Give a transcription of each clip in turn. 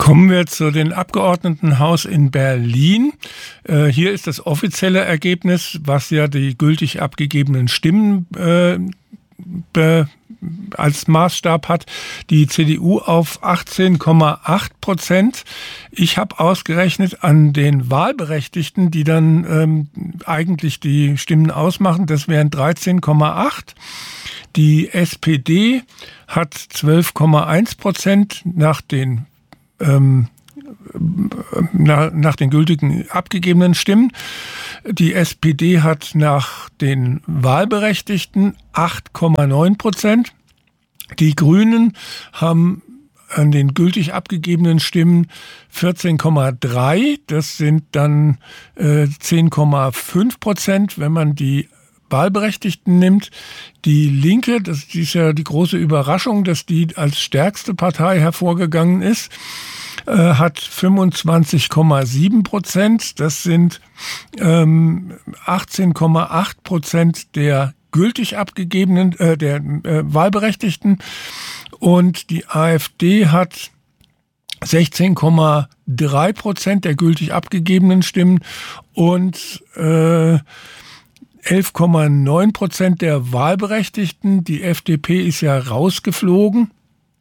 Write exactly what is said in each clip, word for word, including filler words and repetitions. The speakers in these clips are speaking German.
Kommen wir zu den Abgeordnetenhaus in Berlin. Äh, hier ist das offizielle Ergebnis, was ja die gültig abgegebenen Stimmen äh, be, als Maßstab hat. Die C D U auf achtzehn Komma acht Prozent. Ich habe ausgerechnet an den Wahlberechtigten, die dann ähm, eigentlich die Stimmen ausmachen, das wären dreizehn Komma acht. Die S P D hat zwölf Komma eins Prozent nach den Ähm, nach, nach den gültigen abgegebenen Stimmen. Die S P D hat nach den Wahlberechtigten acht Komma neun Prozent. Die Grünen haben an den gültig abgegebenen Stimmen vierzehn Komma drei. Das sind dann äh, zehn Komma fünf Prozent, wenn man die Wahlberechtigten nimmt. Die Linke, das ist ja die große Überraschung, dass die als stärkste Partei hervorgegangen ist, äh, hat fünfundzwanzig Komma sieben Prozent. Das sind ähm, achtzehn Komma acht Prozent der gültig abgegebenen, äh, der äh, Wahlberechtigten. Und die AfD hat sechzehn Komma drei Prozent der gültig abgegebenen Stimmen und äh, elf Komma neun Prozent der Wahlberechtigten. Die F D P ist ja rausgeflogen.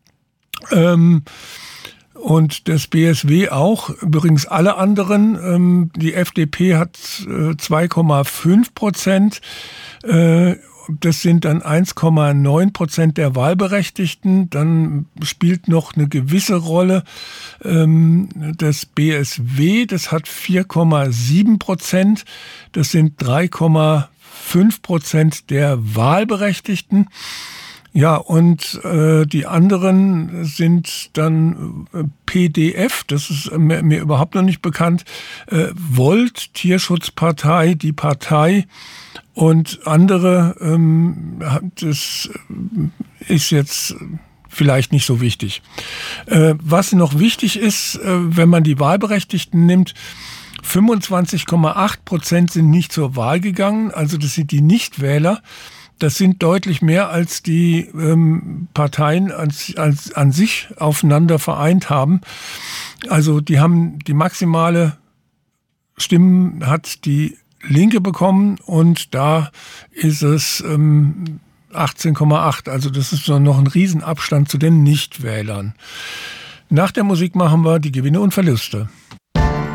Ähm, und das B S W auch. Übrigens alle anderen. Ähm, die F D P hat äh, zwei Komma fünf Prozent. Äh, das sind dann eins Komma neun Prozent der Wahlberechtigten. Dann spielt noch eine gewisse Rolle ähm, das B S W. Das hat vier Komma sieben Prozent. Das sind drei Komma fünf Prozent der Wahlberechtigten. Ja, und äh, die anderen sind dann äh, P D F, das ist mir, mir überhaupt noch nicht bekannt, äh, Volt, Tierschutzpartei, die Partei und andere, ähm, das ist jetzt vielleicht nicht so wichtig. Äh, was noch wichtig ist, äh, wenn man die Wahlberechtigten nimmt, fünfundzwanzig Komma acht Prozent sind nicht zur Wahl gegangen, also das sind die Nichtwähler. Das sind deutlich mehr, als die ähm, Parteien als, als, an sich aufeinander vereint haben. Also die haben die maximale Stimmen hat die Linke bekommen und da ist es ähm, achtzehn Komma acht. Also das ist noch ein Riesenabstand zu den Nichtwählern. Nach der Musik machen wir die Gewinne und Verluste.